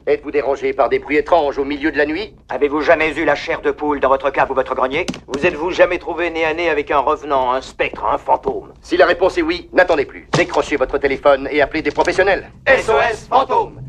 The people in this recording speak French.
Êtes-vous dérangé par des bruits étranges au milieu de la nuit? Avez-vous jamais eu la chair de poule dans votre cave ou votre grenier? Vous êtes-vous jamais trouvé nez à nez avec un revenant, un spectre, un fantôme? Si la réponse est oui, n'attendez plus. Décrochez votre téléphone et appelez des professionnels. SOS Fantôme!